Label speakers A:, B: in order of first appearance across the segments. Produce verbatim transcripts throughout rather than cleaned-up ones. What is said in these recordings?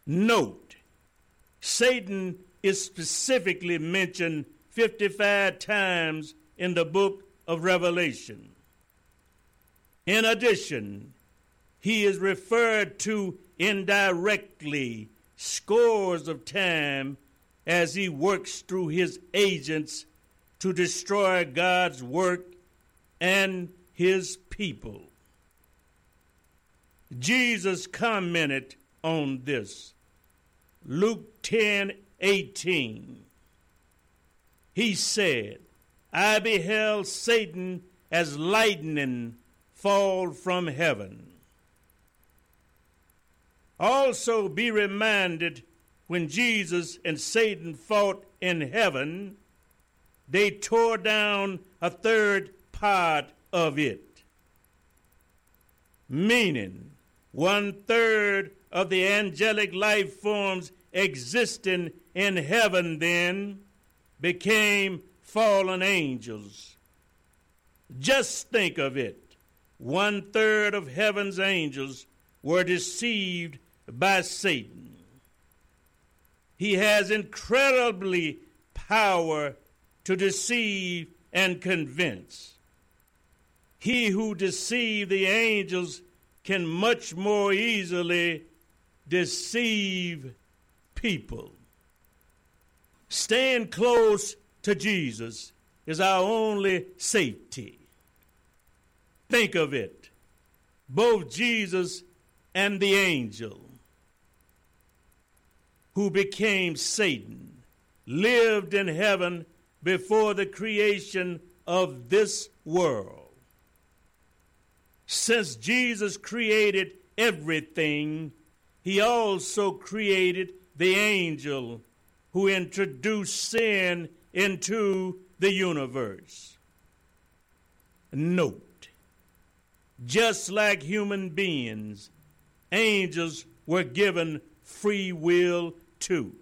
A: Note, Satan is specifically mentioned fifty-five times in the book of Revelation. In addition, he is referred to indirectly scores of times as he works through his agents to destroy God's work and his people. Jesus commented on this. Luke ten eighteen. He said, I beheld Satan as lightning fall from heaven. Also be reminded, when Jesus and Satan fought in heaven, they tore down a third part of it. Meaning, one third of the angelic life forms existing in heaven then became fallen angels. Just think of it. One third of heaven's angels were deceived by Satan. He has incredibly power to deceive and convince. He who deceived the angels can much more easily deceive people. Staying close to Jesus is our only safety. Think of it. Both Jesus and the angel who became Satan lived in heaven before the creation of this world. Since Jesus created everything, he also created the angel who introduced sin into the universe. Note, just like human beings, angels were given free will too.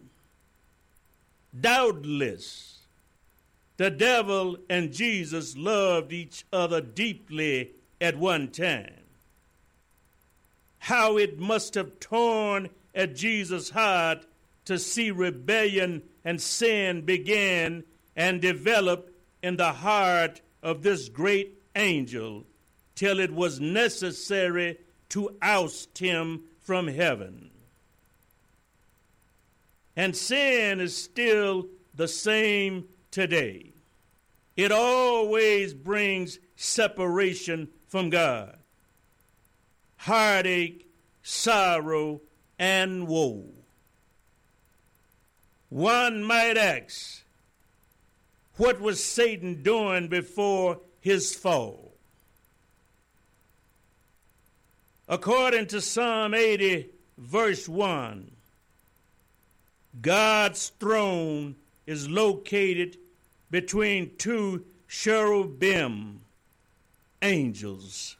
A: Doubtless, the devil and Jesus loved each other deeply at one time. How it must have torn at Jesus' heart to see rebellion and sin begin and develop in the heart of this great angel till it was necessary to oust him from heaven. And sin is still the same today. It always brings separation from God, heartache, sorrow, and woe. One might ask, what was Satan doing before his fall? According to Psalm eighty, verse one, God's throne is located between two cherubim, angels.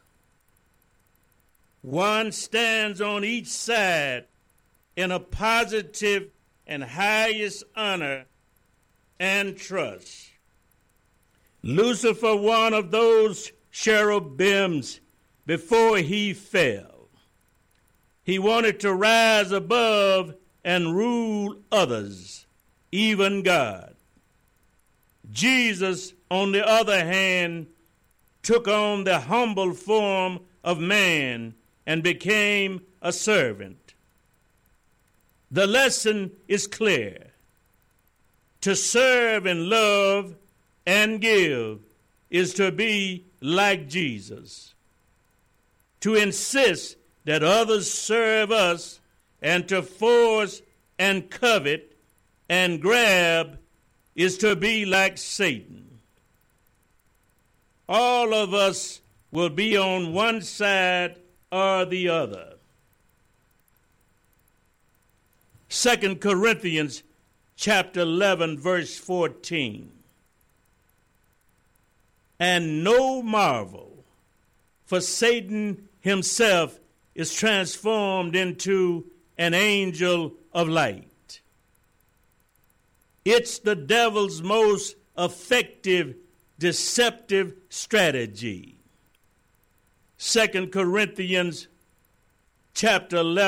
A: One stands on each side in a positive and highest honor and trust. Lucifer, one of those cherubims, before he fell, he wanted to rise above and rule others, even God. Jesus, on the other hand, took on the humble form of man and became a servant. The lesson is clear. To serve and love and give is to be like Jesus. To insist that others serve us and to force and covet and grab is to be like Satan. All of us will be on one side or the other. Second Corinthians chapter eleven, verse fourteen. And no marvel, for Satan himself is transformed into an angel of light. It's the devil's most effective, deceptive strategy. Second Corinthians chapter eleven.